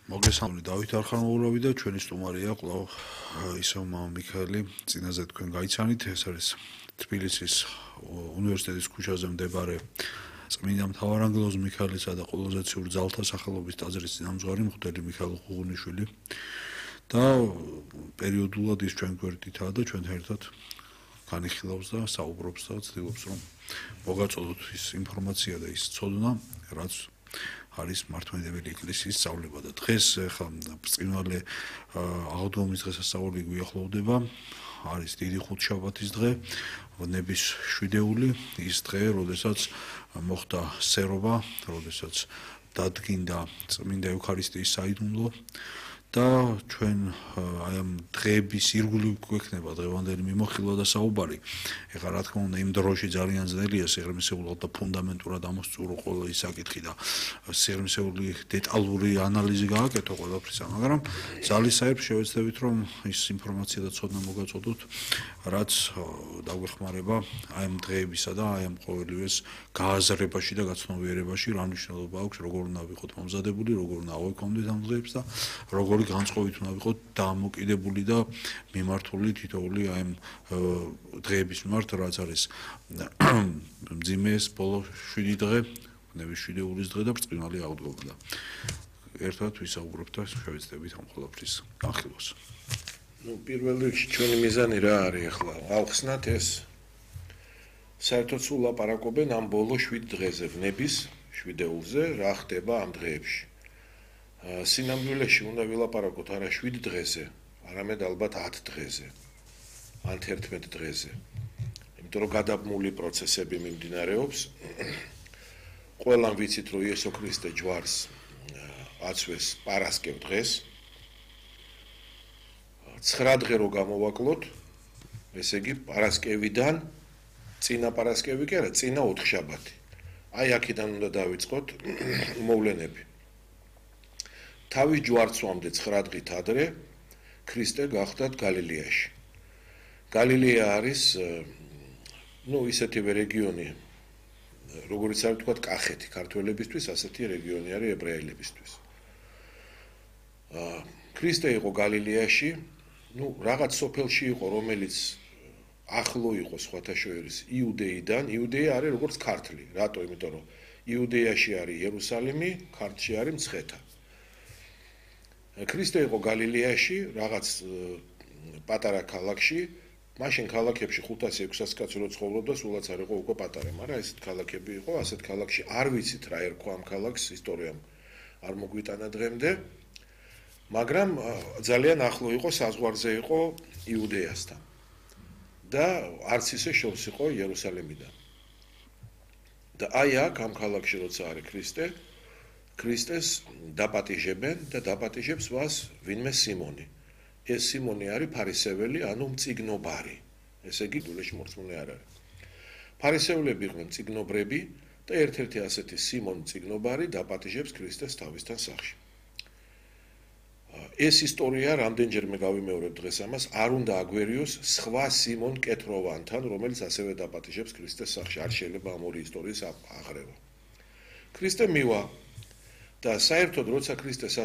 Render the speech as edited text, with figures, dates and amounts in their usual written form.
მოგესალმებით დავით არხამოვურავი და ჩვენი სტუმარია კვლავ ისო მამა მიქაელი წინაზე თქვენ გაიცანით ეს არის თბილისის უნივერსიტეტის ქუჩაზე მდებარე წმინდა მთავარანგელოზ მიქაელისა და კოლონიზაციურ ძალთა სახელობის ტაძრის წინამძღვარი მღვდელი მიხეილ ღუღუნიშვილი და პერიოდულად ის ჩვენ გვერდითაა და ჩვენთან ერთად განიხილავს და საუბრობს და ცდილობს რომ მოგაწოდოთ ის ინფორმაცია და ის ცოდნა რაც არის მართლმადიდებელი ეკლესიის სწავლება და დღეს ხა ბრწყინვალე აღდგომის დღესასწაული გვიახლოვდება არის დიდი ხუთშაბათის დღე ნების შვიდეული ის დღე როდესაც მოხდა სერობა როდესაც დადგინდა წმინდა ევქარისტიის საიდუმლო და ჩვენ აი ამ დღეების ირგვლივ გვექნება დღევანდელი მიმოხილვა და საუბარი. ეხლა რა თქმა უნდა იმ დროში ძალიან ძნელია სიღრმისეულად და ფუნდამენტურად ამოსწურო ყველა ის საკითხი და სიღრმისეული დეტალური ანალიზი გააკეთო ყველაფრისა, მაგრამ ძალისხმევ შევეცდებით რომ ის ინფორმაცია და ცოდნა მოგაწოდოთ, რაც დაგვეხმარება აი ამ დღეებისა და აი ამ ყოველივეს გააზრებაში და გაცნობიერებაში, რა მნიშვნელობა აქვს, როგორ უნდა ვიყოთ მომზადებული, როგორ უნდა ავექონდეთ ამ დღეებს და როგორ განწყობით უნდა ვიყოთ დამოკიდებული და მიმართული თითოეული აი ამ დღეების მიმართ, რაც არის მძიმეს ბოლო 7 დღე, ნების შვიდეულის დღე და ბრწყინვალე აღდგომა და ერთად ვისაუბრებთ და შევეცდებით ამ ყველაფრის განხილვას. პირველ რიგში ჩვენი მიზანი რა არის ახლა? ავხსნათ ეს საერთოდ სულ ლაპარაკობენ ამ ბოლო 7 დღეზე, ნების შვიდეულზე, რა ხდება ამ დღეებში. სინამდვილეში უნდა ვილაპარაკოთ არა 7 დღეზე, არამედ ალბათ 10 დღეზე, ან 11 დღეზე. იმიტომ რომ გადაბმული პროცესები მიმდინარეობს. ყველამ ვიცით, რომ იესო ქრისტე ჯვარს აცვეს პარასკევ დღეს. 9 დღე რო გამოვაკლოთ, ესე იგი პარასკევიდან წინა პარასკევი კი არა, წინა 4 შაბათი. აი აქედან უნდა დავიწყოთ მოვლენები. თავის ჯვარცვამდე 9 დღით ადრე ქრისტე გახდათ გალილეაში. გალილეა არის ისეთივე რეგიონი, როგორც არის თქვა კახეთი, ქართველებისთვის, ასეთი რეგიონი არის ებრაელებისთვის. ქრისტე იყო გალილეაში, რაღაც სოფელში იყო, რომელიც ახლო იყო სხვათა შორის იუდეიდან. იუდეა არის როგორც ქართლი. რატო? იმიტომ რომ იუდეაში არის იერუსალიმი, ქართლში არის მცხეთა. ქრისტე იყო გალილეაში, რაღაც პატარა ქალაქში, მაშინ ქალაქებში 500-600 კაცი რო ცხოვრობდა, სულაც არ იყო უკვე პატარა, მაგრამ ესეთ ქალაქები იყო, ასეთ ქალაქში არ ვიცით რა ერქვა ამ ქალაქს, ისტორიამ არ მოგვიტანა დღემდე, მაგრამ ძალიან ახლო იყო, საზღვარზე იყო იუდეასთან. და არც ისე შორს იყო იერუსალიმიდან. და აი აქ ამ ქალაქში როცა არის ქრისტე, ქრისტეს დაპატიჟებენ და დაპატიჟებს მას ვინმე სიმონი. ეს სიმონი არის ფარისეველი, ანუ მწიგნობარი. ესე იგი, გულეში მორწმუნე არ არის. ფარისევლები იყვნენ მწიგნობრები და ერთ-ერთი ასეთი სიმონ მწიგნობარი დაპატიჟებს ქრისტეს თავისთან სახში. ეს ისტორია რამდენჯერმე გავიმეორებ დღეს ამას, არ უნდა აგვერიოს სხვა სიმონ კეთროვანთან, რომელიც ასევე დაპატიჟებს ქრისტეს სახში. არ შეიძლება ამ ორი ისტორიის აღრევა. ქრისტე მივა და საერთოდ როცა ქრისტეს